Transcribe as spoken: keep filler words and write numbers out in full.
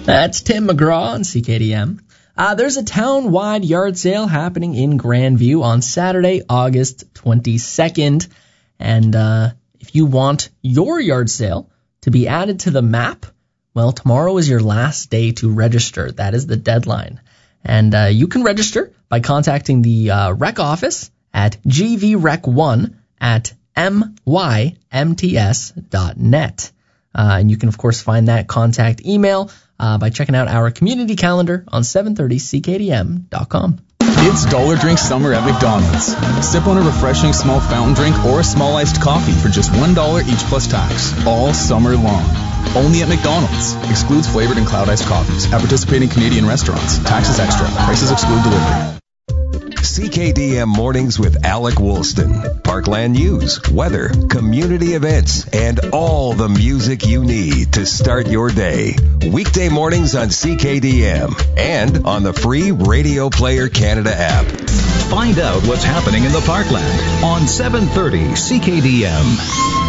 That's Tim McGraw on C K D M. Uh, there's a town-wide yard sale happening in Grandview on Saturday, August twenty-second. And uh, if you want your yard sale to be added to the map, well, tomorrow is your last day to register. That is the deadline. And uh, you can register by contacting the uh, rec office at g v rec one at m y m t s dot net. Uh, and you can, of course, find that contact email uh, by checking out our community calendar on seven thirty c k d m dot com. It's Dollar Drink Summer at McDonald's. Sip on a refreshing small fountain drink or a small iced coffee for just one dollar each plus tax, all summer long. Only at McDonald's. Excludes flavored and cloud iced coffees at participating Canadian restaurants. Taxes extra. Prices exclude delivery. C K D M Mornings with Alec Woolston. Parkland news, weather, community events, and all the music you need to start your day. Weekday mornings on C K D M and on the free Radio Player Canada app. Find out what's happening in the Parkland on seven thirty C K D M.